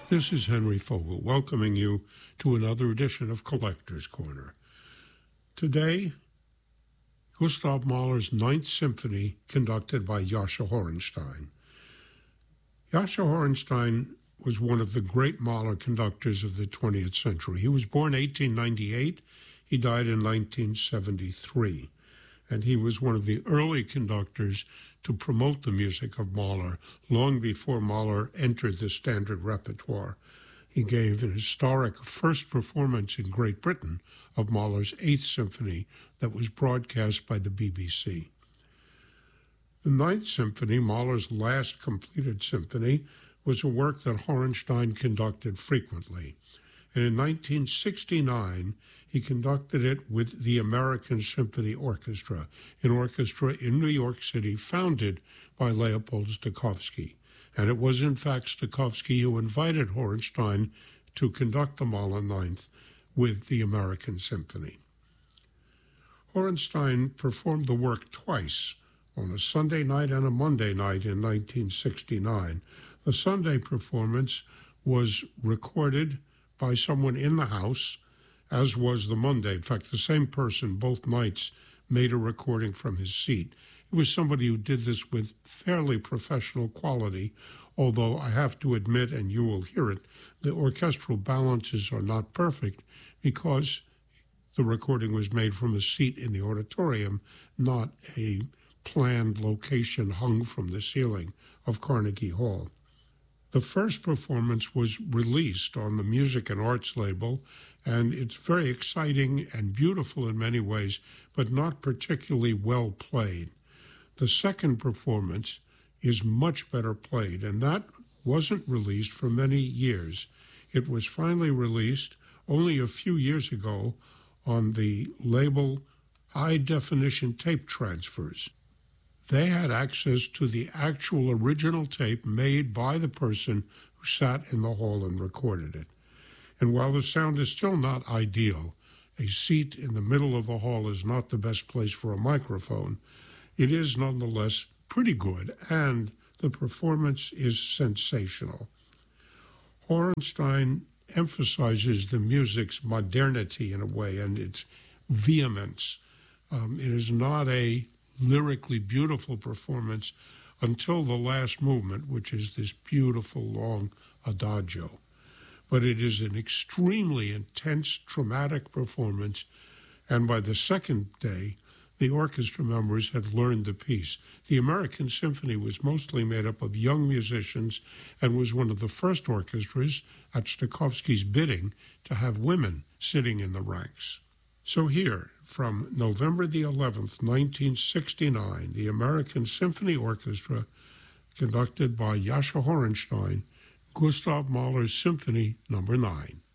This is Henry Fogel, welcoming you to another edition of Collector's Corner. Today, Gustav Mahler's Ninth Symphony, conducted by Jascha Horenstein. Jascha Horenstein was one of the great Mahler conductors of the 20th century. He was born 1898, he died in 1973, and he was one of the early conductors to promote the music of Mahler long before Mahler entered the standard repertoire. He gave an historic first performance in Great Britain of Mahler's Eighth Symphony that was broadcast by the BBC. The Ninth Symphony, Mahler's last completed symphony, was a work that Horenstein conducted frequently. And in 1969, he conducted it with the American Symphony Orchestra, an orchestra in New York City founded by Leopold Stokowski. And it was, in fact, Stokowski who invited Horenstein to conduct the Mahler Ninth with the American Symphony. Horenstein performed the work twice, on a Sunday night and a Monday night in 1969. The Sunday performance was recorded by someone in the house, as was the Monday. In fact, the same person both nights made a recording from his seat. It was somebody who did this with fairly professional quality, although I have to admit, and you will hear it, the orchestral balances are not perfect because the recording was made from a seat in the auditorium, not a planned location hung from the ceiling of Carnegie Hall. The first performance was released on the Music and Arts label, and it's very exciting and beautiful in many ways, but not particularly well played. The second performance is much better played, and that wasn't released for many years. It was finally released only a few years ago on the label High Definition Tape Transfers. They had access to the actual original tape made by the person who sat in the hall and recorded it. And while the sound is still not ideal, a seat in the middle of a hall is not the best place for a microphone, it is nonetheless pretty good, and the performance is sensational. Horenstein emphasizes the music's modernity in a way and its vehemence. It is not a lyrically beautiful performance until the last movement, which is this beautiful long adagio. But it is an extremely intense, dramatic performance, and by the second day, the orchestra members had learned the piece. The American Symphony was mostly made up of young musicians and was one of the first orchestras, at Stokowski's bidding, to have women sitting in the ranks. So here, from November the 11th, 1969, the American Symphony Orchestra, conducted by Jascha Horenstein, Gustav Mahler's Symphony No. 9.